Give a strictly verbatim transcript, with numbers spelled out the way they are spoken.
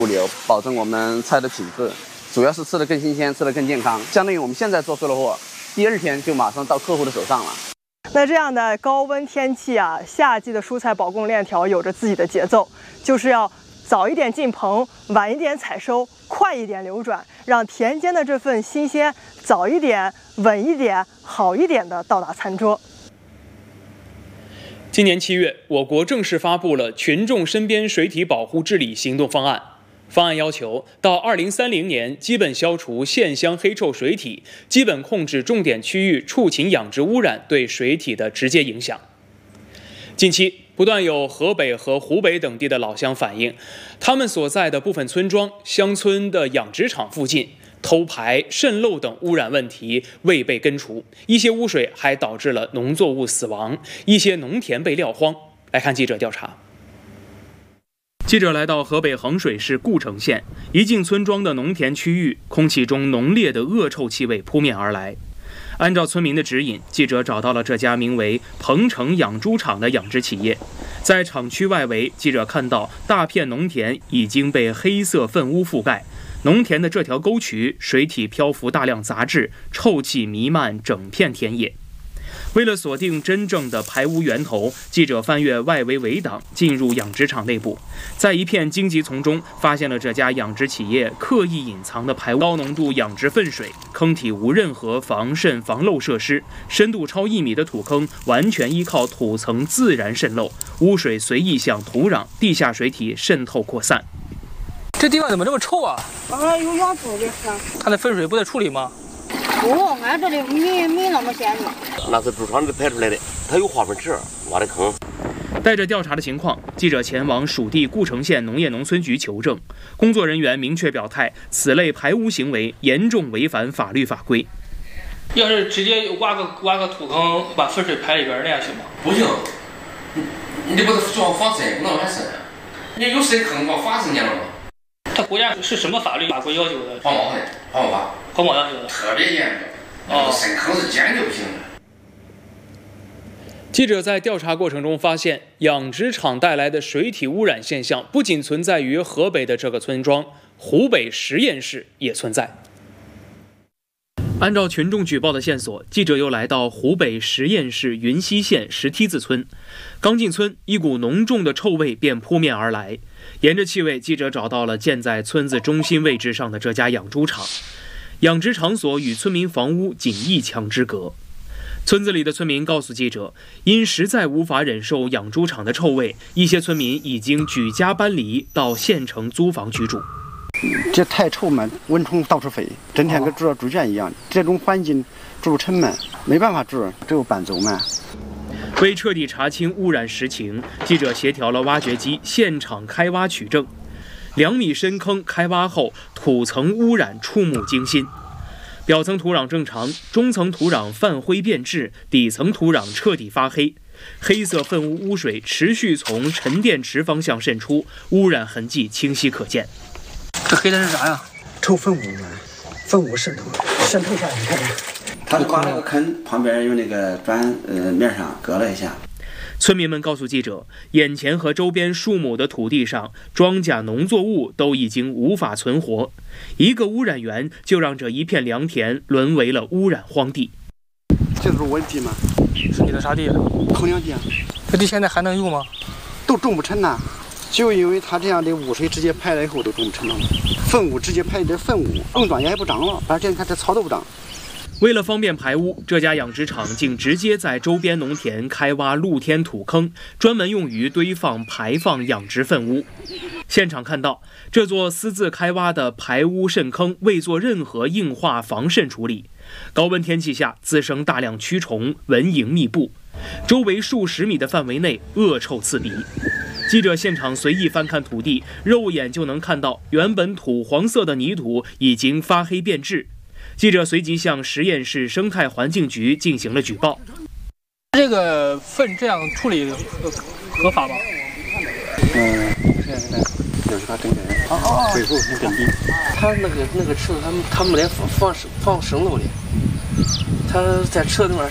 物流，保证我们菜的品质，主要是吃得更新鲜，吃得更健康。相当于我们现在做出的货，第二天就马上到客户的手上了。 那这样的高温天气啊，夏季的蔬菜保供链条有着自己的节奏，就是要早一点进棚，晚一点采收，快一点流转，让田间的这份新鲜早一点、稳一点、好一点的到达餐桌。 今年七月，我国正式发布了《群众身边水体保护治理行动方案》。方案要求，到二零三零年基本消除现象黑臭水体，基本控制重点区域畜禽养殖污染对水体的直接影响。近期，不断有河北和湖北等地的老乡反映，他们所在的部分村庄、乡村的养殖场附近偷排、渗漏等污染问题未被根除，一些污水还导致了农作物死亡，一些农田被撂荒。来看记者调查。记者来到河北衡水市故城县，一进村庄的农田区域，空气中浓烈的恶臭气味扑面而来。按照村民的指引，记者找到了这家名为鹏城养猪场的养殖企业。在厂区外围，记者看到大片农田已经被黑色粪污覆盖，农田的这条沟渠水体漂浮大量杂质，臭气弥漫整片田野。为了锁定真正的排污源头，记者翻越外围围挡，进入养殖场内部，在一片荆棘丛中发现了这家养殖企业刻意隐藏的排污高浓度养殖粪水，坑体无任何防渗防漏设施，深度超一米的土坑完全依靠土层自然渗漏，污水随意向土壤、地下水体渗透扩散。 这地方怎么这么臭啊？ 啊，有养猪的是。 它的粪水不得处理吗？ 不，俺这里没没那么咸的。 那是猪场里排出来的，它有化粪池，挖的坑。 带着调查的情况，记者前往属地故城县农业农村局求证。工作人员明确表态，此类排污行为严重违反法律法规。 要是直接挖个挖个土坑，把粪水排里边，那样行吗？ 不行，你你不是做防渗，不能乱渗。你有深坑，往法深去了吗？ 它国家是什么法律法规要求的？ 环保法，环保法， 环保要求的， 特别严格。哦，深坑是坚决不行的。 记者在调查过程中发现，养殖场带来的水体污染现象不仅存在于河北的这个村庄，湖北十堰市也存在。按照群众举报的线索，记者又来到湖北十堰市云溪县石梯子村。刚进村，一股浓重的臭味便扑面而来。沿着气味，记者找到了建在村子中心位置上的这家养猪场。养殖场所与村民房屋仅一墙之隔。村子里的村民告诉记者，因实在无法忍受养猪场的臭味，一些村民已经举家搬离，到县城租房居住。 这太臭嘛，蚊虫到处飞，整天跟住到猪圈一样。这种环境住沉闷，没办法住，只有搬走嘛。 为彻底查清污染实情，记者协调了挖掘机现场开挖取证。两米深坑开挖后，土层污染触目惊心。表层土壤正常，中层土壤泛灰变质，底层土壤彻底发黑。黑色粪污污水持续从沉淀池方向渗出，污染痕迹清晰可见。 这黑的是啥呀？ 臭粪污嘛，粪污渗透渗透下来，你看看。 他是把那个坑旁边用那个砖呃面上隔了一下。 村民们告诉记者，眼前和周边数亩的土地上，庄稼、农作物都已经无法存活。一个污染源就让这一片良田沦为了污染荒地。 这是我的地吗？ 是你的啥地？ 衡阳地啊。 这地现在还能用吗？ 都种不成呐，就因为它这样的污水直接排了以后都种不成了，粪污直接排的粪污，种庄稼也不长了，而且你看这草都不长。 为了方便排污，这家养殖场竟直接在周边农田开挖露天土坑，专门用于堆放排放养殖粪污。现场看到，这座私自开挖的排污渗坑未做任何硬化防渗处理，高温天气下滋生大量蛆虫，蚊蝇密布，周围数十米的范围内恶臭刺鼻。记者现场随意翻看土地，肉眼就能看到原本土黄色的泥土已经发黑变质。记者随即向十堰市生态环境局进行了举报。 这个粪这样处理合法吗？ 嗯，这样的，就是他整个人，哦哦，背后是耕地。 他那个那个池子，他们他没得放放放生漏的，他在池子里面